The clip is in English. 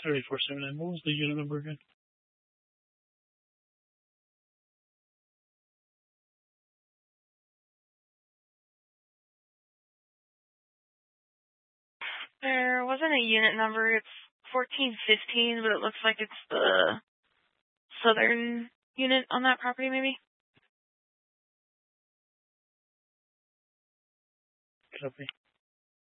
3479. What was the unit number again? There wasn't a unit number. It's 1415, but it looks like it's the southern unit on that property, maybe? Copy.